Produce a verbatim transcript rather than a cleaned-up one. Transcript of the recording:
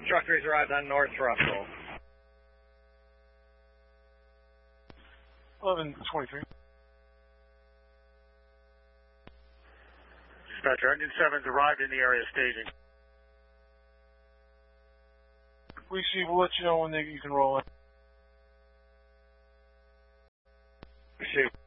Truck three's arrived on North Russell. eleven twenty-three. Dispatcher, engine seven's arrived in the area staging. We see, we'll let you know when they, you can roll in. Shoot.